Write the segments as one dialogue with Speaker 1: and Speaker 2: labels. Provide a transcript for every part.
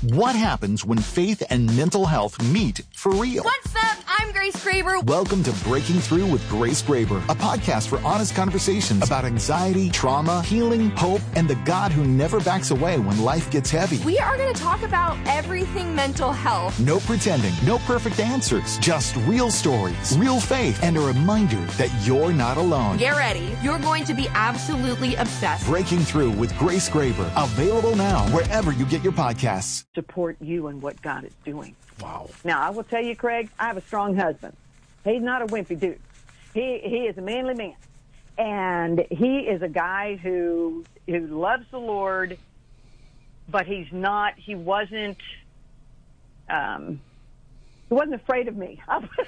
Speaker 1: What happens when faith and mental health meet for real?
Speaker 2: What's up? I'm Grace Graber.
Speaker 1: Welcome to Breaking Through with Grace Graber, a podcast for honest conversations about anxiety, trauma, healing, hope, and the God who never backs away when life gets heavy.
Speaker 2: We are going to talk about everything mental health.
Speaker 1: No pretending, no perfect answers, just real stories, real faith, and a reminder that you're not alone.
Speaker 2: Get ready. You're going to be absolutely obsessed.
Speaker 1: Breaking Through with Grace Graber, available now wherever you get your podcasts.
Speaker 3: Support you and what God is doing.
Speaker 1: Wow.
Speaker 3: Now, I will tell you, Craig, I have a strong husband. He's not a wimpy dude. He is a manly man. And he is a guy who loves the Lord, but he wasn't afraid of me.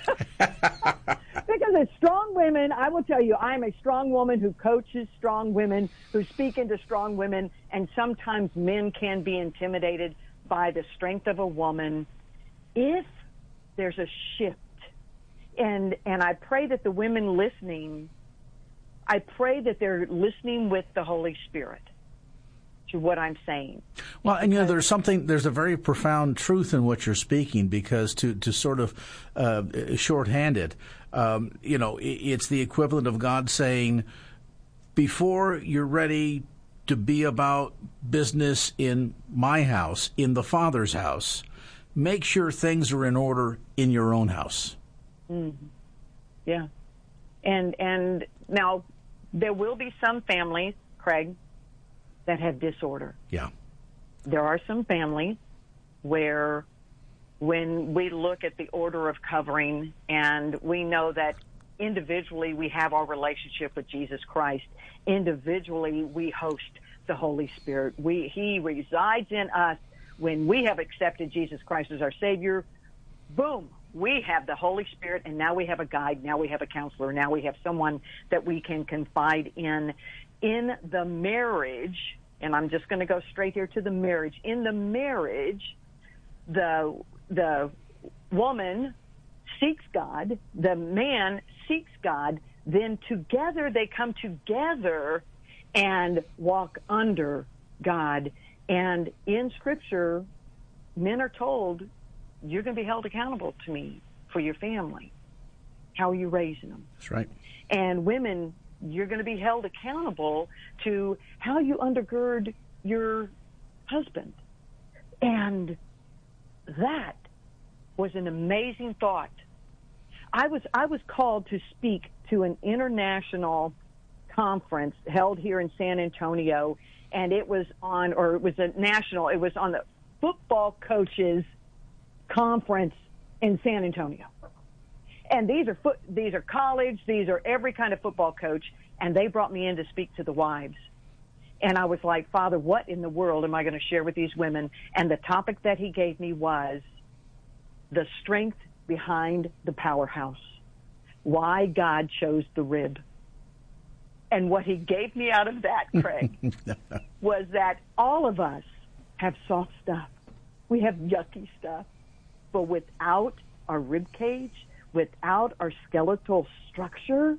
Speaker 3: Because as strong women, I will tell you, I am a strong woman who coaches strong women, who speak into strong women, and sometimes men can be intimidated by the strength of a woman if there's a shift. And I pray that the women listening, I pray that they're listening with the Holy Spirit to what I'm saying.
Speaker 4: Well, and there's a very profound truth in what you're speaking, because to sort of shorthand it, it's the equivalent of God saying, before you're ready to be about business in my house, in the Father's house, make sure things are in order in your own house.
Speaker 3: Mm-hmm. Yeah. And now there will be some families, Craig, that have disorder.
Speaker 4: Yeah.
Speaker 3: There are some families where when we look at the order of covering and we know that individually we have our relationship with Jesus Christ, individually we host the Holy Spirit. He resides in us. When we have accepted Jesus Christ as our Savior, boom, we have the Holy Spirit, and now we have a guide, now we have a counselor, now we have someone that we can confide in the marriage. And I'm just going to go straight here to the marriage. In the marriage, the woman seeks God, the man seeks God, then together they come together and walk under God. And in Scripture, men are told, you're going to be held accountable to me for your family. How are you raising them?
Speaker 4: That's right.
Speaker 3: And women, you're going to be held accountable to how you undergird your husband. And that was an amazing thought. I was called to speak to an international conference held here in San Antonio, and it was on the football coaches conference in San Antonio. And these are college, these are every kind of football coach, and they brought me in to speak to the wives. And I was like, Father, what in the world am I going to share with these women? And the topic that he gave me was the strength behind the powerhouse. Why God chose the rib. And what he gave me out of that, Craig, was that all of us have soft stuff. We have yucky stuff. But without our rib cage, without our skeletal structure,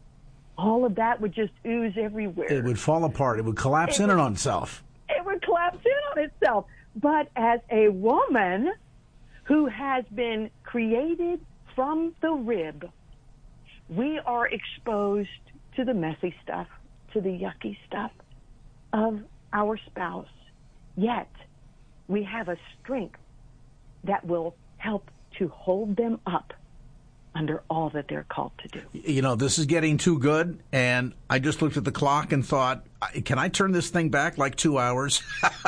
Speaker 3: all of that would just ooze everywhere.
Speaker 4: It would fall apart. It would collapse in on itself.
Speaker 3: It would collapse in on itself. But as a woman who has been created from the rib, we are exposed to the messy stuff, to the yucky stuff of our spouse. Yet, we have a strength that will help to hold them up under all that they're called to do.
Speaker 4: You know, this is getting too good, and I just looked at the clock and thought, can I turn this thing back like 2 hours?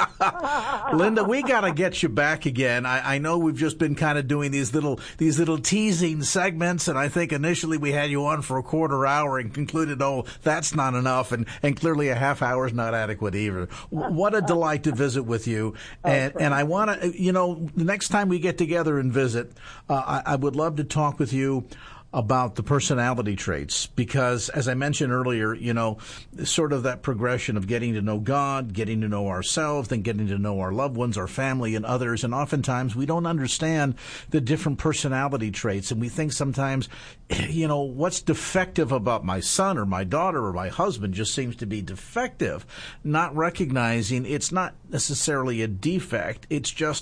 Speaker 4: Linda, we got to get you back again. I know we've just been kind of doing these little teasing segments, and I think initially we had you on for a quarter hour and concluded, that's not enough, and clearly a half hour is not adequate either. What a delight to visit with you. And I want to, the next time we get together and visit, I would love to talk with you about the personality traits, because as I mentioned earlier, sort of that progression of getting to know God, getting to know ourselves, then getting to know our loved ones, our family, and others. And oftentimes we don't understand the different personality traits. And we think sometimes, what's defective about my son or my daughter or my husband just seems to be defective, not recognizing it's not necessarily a defect. It's just